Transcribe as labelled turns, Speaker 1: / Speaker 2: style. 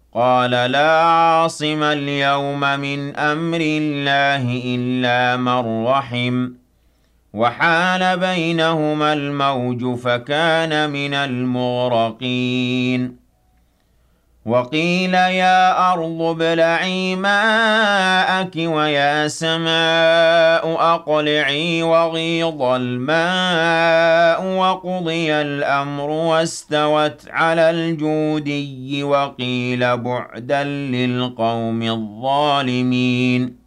Speaker 1: قال لا عاصم اليوم من أمر الله إلا من رحم وحال بينهما الموج فكان من المغرقين وقيل يا أرض ابلعي ماءك ويا سماء أقلعي وغيض الماء وقضي الأمر واستوت على الجودي وقيل بعدا للقوم الظالمين